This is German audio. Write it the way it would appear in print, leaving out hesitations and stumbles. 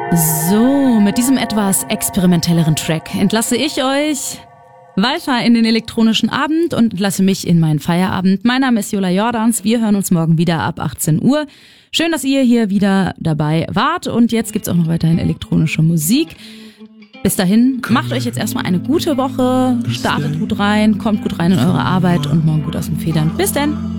So, mit diesem etwas experimentelleren Track entlasse ich euch weiter in den elektronischen Abend und entlasse mich in meinen Feierabend. Mein Name ist Jola Jordans. Wir hören uns morgen wieder ab 18 Uhr. Schön, dass ihr hier wieder dabei wart. Und jetzt gibt's auch noch weiterhin elektronische Musik. Bis dahin, macht euch jetzt erstmal eine gute Woche. Startet gut rein, kommt gut rein in eure Arbeit und morgen gut aus den Federn. Bis dann!